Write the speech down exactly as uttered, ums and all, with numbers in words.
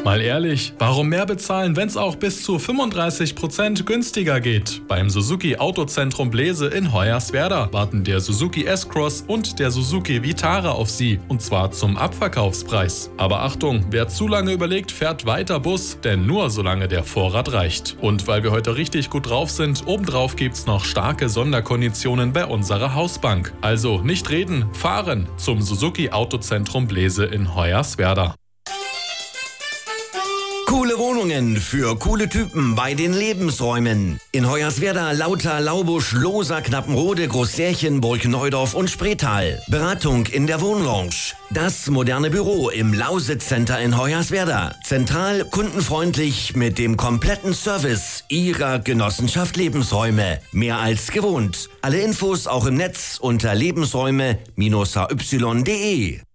Mal ehrlich, warum mehr bezahlen, wenn es auch bis zu fünfunddreißig Prozent günstiger geht? Beim Suzuki Autozentrum Blese in Hoyerswerda warten der Suzuki S-Cross und der Suzuki Vitara auf Sie, und zwar zum Abverkaufspreis. Aber Achtung, wer zu lange überlegt, fährt weiter Bus, denn nur solange der Vorrat reicht. Und weil wir heute richtig gut drauf sind, obendrauf gibt's noch starke Sonderkonditionen bei unserer Hausbank. Also nicht reden, fahren zum Suzuki Autozentrum Blese in Hoyerswerda. Coole Wohnungen für coole Typen bei den Lebensräumen. In Hoyerswerda, Lauter, Laubusch, Lohsa, Knappenrode, Großsärchen, Burgneudorf und Spreetal. Beratung in der Wohnlounge. Das moderne Büro im Lausitz Center in Hoyerswerda. Zentral, kundenfreundlich mit dem kompletten Service Ihrer Genossenschaft Lebensräume. Mehr als gewohnt. Alle Infos auch im Netz unter lebensräume Bindestrich h y punkt de.